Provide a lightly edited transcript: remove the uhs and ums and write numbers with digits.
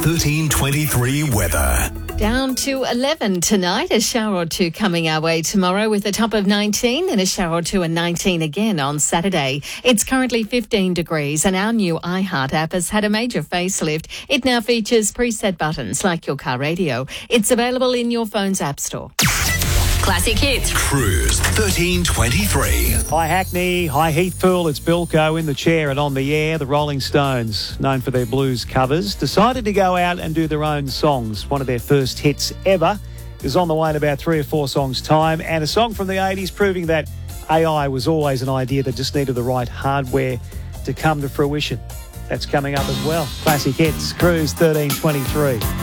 1323 weather. Down to 11 tonight, a shower or two coming our way tomorrow with a top of 19 and a shower or two and 19 again on Saturday. It's currently 15 degrees and our new iHeart app has had a major facelift. It now features preset buttons like your car radio. It's available in your phone's app store. Classic Hits. Cruise 1323. Hi Hackney, hi Heathpool, it's Bilko in the chair and on the air. The Rolling Stones, known for their blues covers, decided to go out and do their own songs. One of their first hits ever is on the way in about 3 or 4 songs' time, and a song from the 80s proving that AI was always an idea that just needed the right hardware to come to fruition. That's coming up as well. Classic Hits, Cruise 1323.